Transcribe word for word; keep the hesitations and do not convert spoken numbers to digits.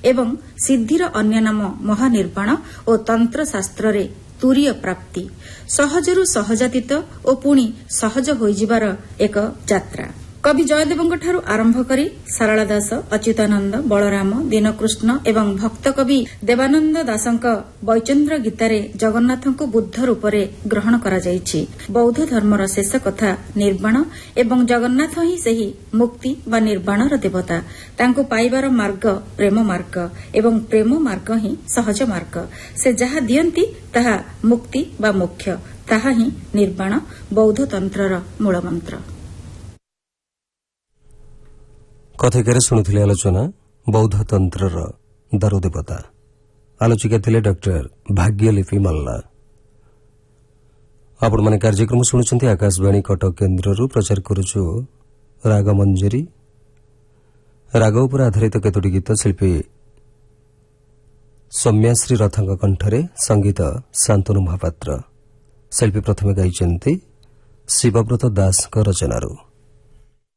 ଏବଂ ସିଦ୍ଧିର ଅନ୍ୟ ନାମ ମହାନିର୍ବାଣ ଓ ତନ୍ତ୍ରଶାସ୍ତ୍ରରେ ତୁରୀୟ ପ୍ରାପ୍ତି ସହଜରୁ ସହଜାତୀତ ଓ ପୁଣି ସହଜ ହୋଇଯିବାର ଏକ ଯାତ୍ରା। କବି ଜୟଦେବଙ୍କଠାରୁ ଆରମ୍ଭ କରି ସାରଳା ଦାସ, ଅଚ୍ୟୁତାନନ୍ଦ, ବଳରାମ, ଦୀନକୃଷ୍ଣ ଏବଂ ଭକ୍ତ କବି ଦେବାନନ୍ଦ ଦାସଙ୍କ ବୈଚନ୍ଦ୍ର ଗୀତାରେ ଜଗନ୍ନାଥଙ୍କୁ ବୁଦ୍ଧ ରୂପରେ ଗ୍ରହଣ କରାଯାଇଛି। ବୌଦ୍ଧ ଧର୍ମର ଶେଷ କଥା ନିର୍ବାଣ ଏବଂ ଜଗନ୍ନାଥ ହିଁ ସେହି ମୁକ୍ତି ବା ନିର୍ବାଣର ଦେବତା। ତାଙ୍କୁ ପାଇବାର ମାର୍ଗ ପ୍ରେମ ମାର୍ଗ ଏବଂ ପ୍ରେମ ମାର୍ଗ ହିଁ ସହଜ ମାର୍ଗ। ସେ ଯାହା ଦିଅନ୍ତି ତାହା ମୁକ୍ତି ବା ମୋକ୍ଷ, ତାହା ହିଁ ନିର୍ବାଣ, ବୌଦ୍ଧ ତନ୍ତ୍ରର ମୂଳମନ୍ତ୍ର। କଥିକାରେ ଶୁଣୁଥିଲେ ଆଲୋଚନା ବୌଦ୍ଧ ତନ୍ତ୍ରର ଦାରୁଦେବତା। ଆଲୋଚିକା ଥିଲେ ଡକ୍ଟର ଭାଗ୍ୟଲିପି ମଲ୍ଲା। ଆପଣମାନେ କାର୍ଯ୍ୟକ୍ରମ ଶୁଣୁଛନ୍ତି ଆକାଶବାଣୀ କଟକ କେନ୍ଦ୍ରରୁ। ପ୍ରଚାର କରୁଛୁ ରାଗମଞ୍ଜରୀ। ରାଗ ଉପରେ ଆଧାରିତ କେତୋଟି ଗୀତ ଶିଳ୍ପୀ ସୌମ୍ୟାଶ୍ରୀ ରଥଙ୍କ କଣ୍ଠରେ, ସଙ୍ଗୀତ ଶାନ୍ତନୁ ମହାପାତ୍ର। ଶିଳ୍ପୀ ପ୍ରଥମେ ଗାଇଛନ୍ତି ଶିବବ୍ରତ ଦାସଙ୍କ ରଚନାରୁ।